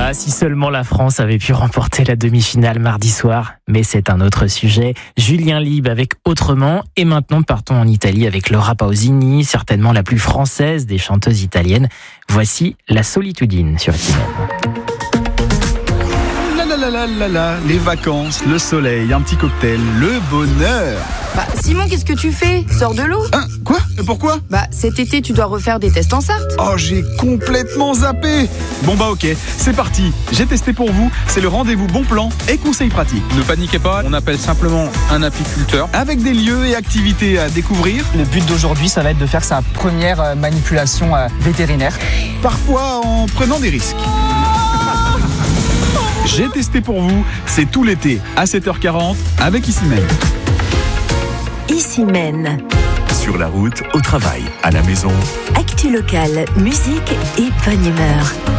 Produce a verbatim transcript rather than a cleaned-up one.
Ah, si seulement la France avait pu remporter la demi-finale mardi soir. Mais c'est un autre sujet. Julien Lieb avec Autrement. Et maintenant, partons en Italie avec Laura Pausini, certainement la plus française des chanteuses italiennes. Voici La Solitudine sur Itinène. La la la la la, les vacances, le soleil, un petit cocktail, le bonheur. Bah, Simon, qu'est-ce que tu fais? Sors de l'eau. Hein, quoi? Pourquoi? Bah, cet été, tu dois refaire des tests en Sarthe. Oh, j'ai complètement zappé. Bon bah ok, c'est parti. J'ai testé pour vous, c'est le rendez-vous bon plan et conseils pratiques. Ne paniquez pas, on appelle simplement un apiculteur. Avec des lieux et activités à découvrir. Le but d'aujourd'hui, ça va être de faire sa première manipulation vétérinaire. Parfois en prenant des risques. J'ai testé pour vous, c'est tout l'été à sept heures quarante avec Ici-Même. Ici-Même. Sur la route, au travail, à la maison. Actu locale, musique et bonne humeur.